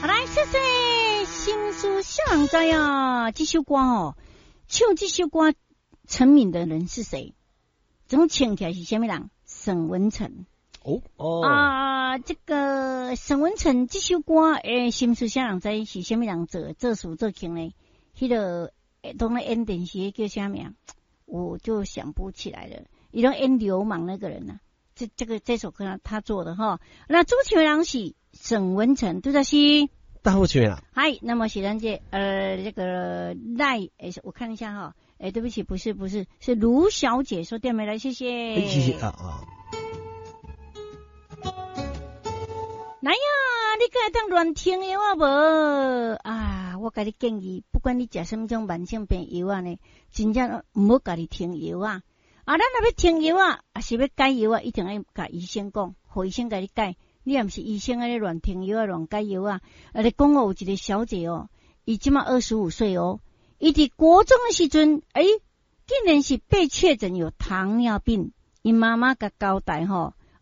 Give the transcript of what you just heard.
来，谢谢新书向人知啊！这首歌哦，唱这首歌成名的人是谁？总唱起来是什么人？沈文程。这个沈文程这首歌，新书向人知是什么人做词做曲呢？那个当然演电视叫什么？我就想不起来了。伊拢演流氓那个人呢、这首歌他做的哈。那主持人是沈文程，对不对？ 大户群啊， 嗨，那么写上这个赖，我看一下哈，对不起，不是，是卢小姐说电没来，谢谢， 谢谢啊。 来呀，你敢当乱听药啊无？啊，我给你建议，不管你食什么种慢性病药啊呢，真正唔好家己听药啊。咱若要听药啊，是要改药啊，一定要甲医生讲，互医生甲你改。你也不是医生啊，你乱听药啊，乱改药啊。你讲有一个小姐哦，伊即嘛25岁哦，伊伫国中的时阵，竟然是被确诊有糖尿病。伊妈妈甲交代吼，